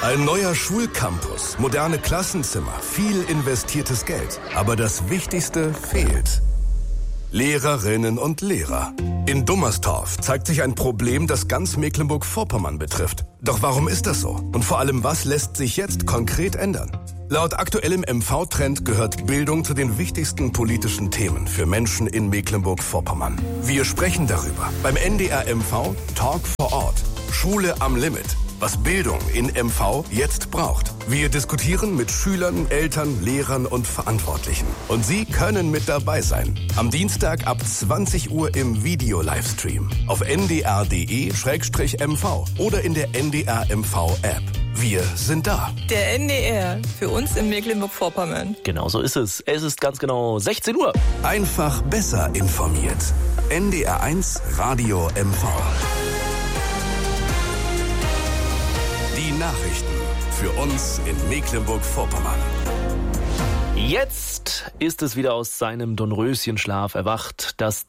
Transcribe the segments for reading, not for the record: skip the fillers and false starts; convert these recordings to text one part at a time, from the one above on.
Ein neuer Schulcampus, moderne Klassenzimmer, viel investiertes Geld. Aber das Wichtigste fehlt. Lehrerinnen und Lehrer. In Dummerstorf zeigt sich ein Problem, das ganz Mecklenburg-Vorpommern betrifft. Doch warum ist das so? Und vor allem, was lässt sich jetzt konkret ändern? Laut aktuellem MV-Trend gehört Bildung zu den wichtigsten politischen Themen für Menschen in Mecklenburg-Vorpommern. Wir sprechen darüber beim NDR MV Talk vor Ort. Schule am Limit. Was Bildung in MV jetzt braucht. Wir diskutieren mit Schülern, Eltern, Lehrern und Verantwortlichen. Und Sie können mit dabei sein. Am Dienstag ab 20 Uhr im Video-Livestream. Auf ndr.de/mv oder in der NDR MV-App. Wir sind da. Der NDR, für uns in Mecklenburg-Vorpommern. Genau so ist es. Es ist ganz genau 16 Uhr. Einfach besser informiert. NDR1 Radio MV. Die Nachrichten für uns in Mecklenburg-Vorpommern. Jetzt ist es wieder aus seinem Dornröschenschlaf erwacht. Das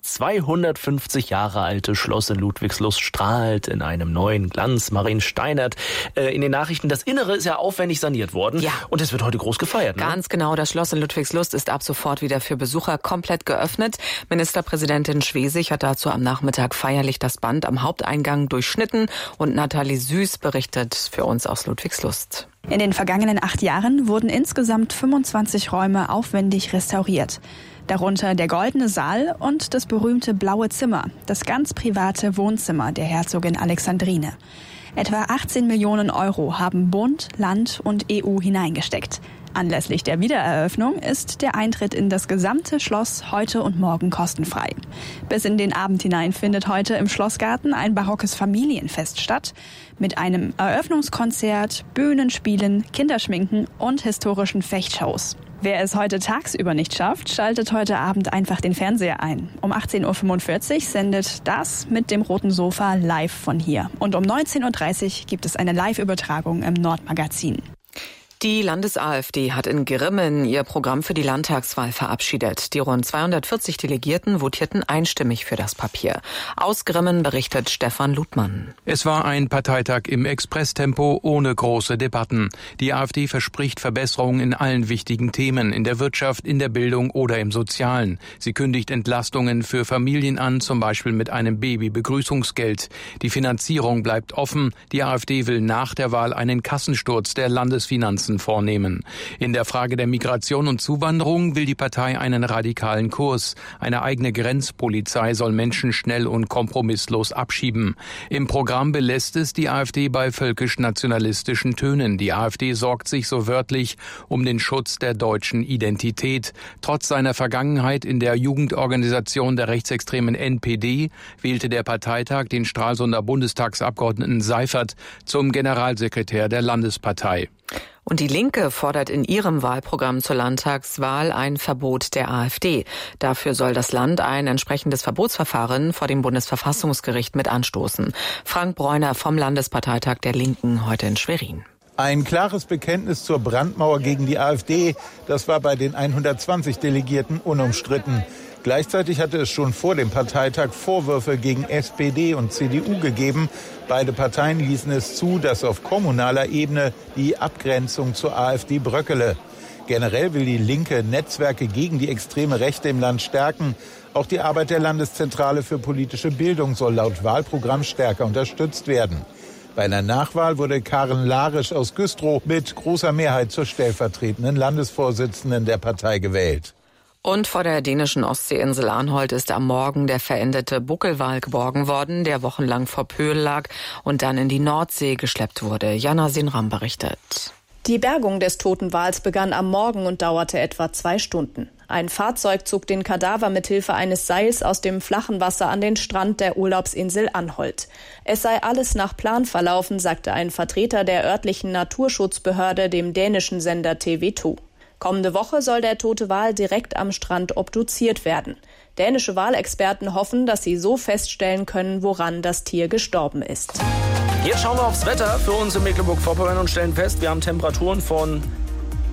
250 Jahre alte Schloss in Ludwigslust strahlt in einem neuen Glanz. Marien Steinert in den Nachrichten. Das Innere ist ja aufwendig saniert worden. Ja. Und es wird heute groß gefeiert. Ne? Ganz genau. Das Schloss in Ludwigslust ist ab sofort wieder für Besucher komplett geöffnet. Ministerpräsidentin Schwesig hat dazu am Nachmittag feierlich das Band am Haupteingang durchschnitten. Und Nathalie Süß berichtet für uns aus Ludwigslust. In den vergangenen 8 Jahren wurden insgesamt 25 Räume aufwendig restauriert. Darunter der Goldene Saal und das berühmte Blaue Zimmer, das ganz private Wohnzimmer der Herzogin Alexandrine. Etwa 18 Millionen Euro haben Bund, Land und EU hineingesteckt. Anlässlich der Wiedereröffnung ist der Eintritt in das gesamte Schloss heute und morgen kostenfrei. Bis in den Abend hinein findet heute im Schlossgarten ein barockes Familienfest statt. Mit einem Eröffnungskonzert, Bühnenspielen, Kinderschminken und historischen Fechtshows. Wer es heute tagsüber nicht schafft, schaltet heute Abend einfach den Fernseher ein. Um 18.45 Uhr sendet das mit dem roten Sofa live von hier. Und um 19.30 Uhr gibt es eine Live-Übertragung im Nordmagazin. Die Landes-AfD hat in Grimmen ihr Programm für die Landtagswahl verabschiedet. Die rund 240 Delegierten votierten einstimmig für das Papier. Aus Grimmen berichtet Stefan Ludmann. Es war ein Parteitag im Expresstempo ohne große Debatten. Die AfD verspricht Verbesserungen in allen wichtigen Themen, in der Wirtschaft, in der Bildung oder im Sozialen. Sie kündigt Entlastungen für Familien an, zum Beispiel mit einem Baby-Begrüßungsgeld. Die Finanzierung bleibt offen. Die AfD will nach der Wahl einen Kassensturz der Landesfinanzen vornehmen. In der Frage der Migration und Zuwanderung will die Partei einen radikalen Kurs. Eine eigene Grenzpolizei soll Menschen schnell und kompromisslos abschieben. Im Programm belässt es die AfD bei völkisch-nationalistischen Tönen. Die AfD sorgt sich so wörtlich um den Schutz der deutschen Identität. Trotz seiner Vergangenheit in der Jugendorganisation der rechtsextremen NPD wählte der Parteitag den Stralsunder Bundestagsabgeordneten Seifert zum Generalsekretär der Landespartei. Und die Linke fordert in ihrem Wahlprogramm zur Landtagswahl ein Verbot der AfD. Dafür soll das Land ein entsprechendes Verbotsverfahren vor dem Bundesverfassungsgericht mit anstoßen. Frank Bräuner vom Landesparteitag der Linken heute in Schwerin. Ein klares Bekenntnis zur Brandmauer gegen die AfD, das war bei den 120 Delegierten unumstritten. Gleichzeitig hatte es schon vor dem Parteitag Vorwürfe gegen SPD und CDU gegeben. Beide Parteien ließen es zu, dass auf kommunaler Ebene die Abgrenzung zur AfD bröckele. Generell will die Linke Netzwerke gegen die extreme Rechte im Land stärken. Auch die Arbeit der Landeszentrale für politische Bildung soll laut Wahlprogramm stärker unterstützt werden. Bei einer Nachwahl wurde Karen Larisch aus Güstrow mit großer Mehrheit zur stellvertretenden Landesvorsitzenden der Partei gewählt. Und vor der dänischen Ostseeinsel Arnholt ist am Morgen der verendete Buckelwal geborgen worden, der wochenlang vor Pöhl lag und dann in die Nordsee geschleppt wurde. Jana Sinram berichtet. Die Bergung des toten Wals begann am Morgen und dauerte etwa 2 Stunden. Ein Fahrzeug zog den Kadaver mithilfe eines Seils aus dem flachen Wasser an den Strand der Urlaubsinsel Anholt. Es sei alles nach Plan verlaufen, sagte ein Vertreter der örtlichen Naturschutzbehörde dem dänischen Sender TV2. Kommende Woche soll der tote Wal direkt am Strand obduziert werden. Dänische Walexperten hoffen, dass sie so feststellen können, woran das Tier gestorben ist. Jetzt schauen wir aufs Wetter für uns in Mecklenburg-Vorpommern und stellen fest, wir haben Temperaturen von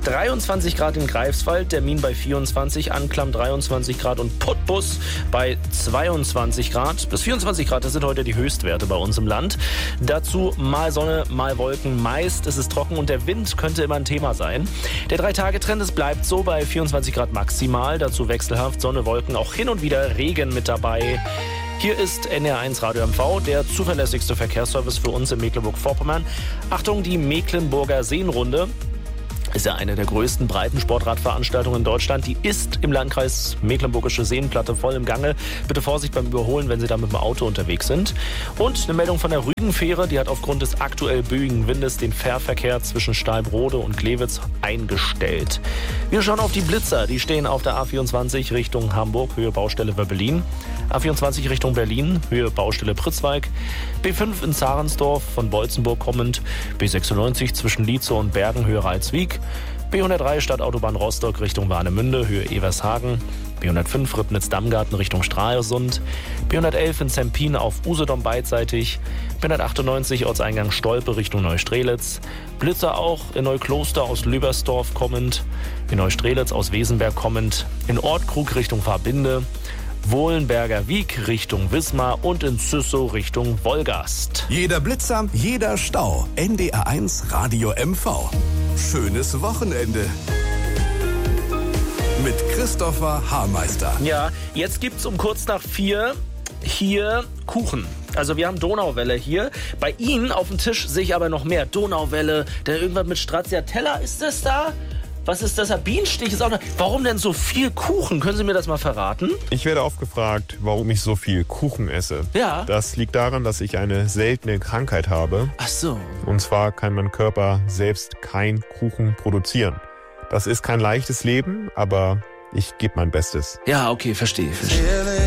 23 Grad in Greifswald, Termin bei 24, Anklam 23 Grad und Putbus bei 22 Grad. Bis 24 Grad, das sind heute die Höchstwerte bei uns im Land. Dazu mal Sonne, mal Wolken. Meist ist es trocken und der Wind könnte immer ein Thema sein. Der 3-Tage-Trend, es bleibt so bei 24 Grad maximal. Dazu wechselhaft Sonne, Wolken, auch hin und wieder Regen mit dabei. Hier ist NR1 Radio MV, der zuverlässigste Verkehrsservice für uns in Mecklenburg-Vorpommern. Achtung, die Mecklenburger Seenrunde ist ja eine der größten Breitensportradveranstaltungen in Deutschland. Die ist im Landkreis Mecklenburgische Seenplatte voll im Gange. Bitte Vorsicht beim Überholen, wenn Sie da mit dem Auto unterwegs sind. Und eine Meldung von der Rügenfähre, die hat aufgrund des aktuell böigen Windes den Fährverkehr zwischen Stahlbrode und Glewitz eingestellt. Wir schauen auf die Blitzer. Die stehen auf der A24 Richtung Hamburg, Höhe Baustelle Wöbbelin. A24 Richtung Berlin, Höhe Baustelle Pritzwalk. B5 in Zarensdorf, von Bolzenburg kommend. B96 zwischen Lietzow und Bergen, Höhe Ralswiek. B103 Stadtautobahn Rostock Richtung Warnemünde, Höhe Evershagen. B105 Ribnitz-Dammgarten Richtung Stralsund. B111 in Zempin auf Usedom beidseitig. B198 Ortseingang Stolpe Richtung Neustrelitz. Blitzer auch in Neukloster aus Lübersdorf kommend. In Neustrelitz aus Wesenberg kommend. In Ortkrug Richtung Fahrbinde. Wohlenberger Wiek Richtung Wismar und in Züssow Richtung Wolgast. Jeder Blitzer, jeder Stau. NDR1 Radio MV. Schönes Wochenende. Mit Christopher Haarmeister. Ja, jetzt gibt's um kurz nach 4 hier Kuchen. Also wir haben Donauwelle hier. Bei Ihnen auf dem Tisch sehe ich aber noch mehr. Donauwelle, der irgendwas mit Stracciatella, ist das da? Was ist das? Bienenstich ist auch noch. Warum denn so viel Kuchen? Können Sie mir das mal verraten? Ich werde oft gefragt, warum ich so viel Kuchen esse. Ja. Das liegt daran, dass ich eine seltene Krankheit habe. Ach so. Und zwar kann mein Körper selbst kein Kuchen produzieren. Das ist kein leichtes Leben, aber ich gebe mein Bestes. Ja, okay, verstehe.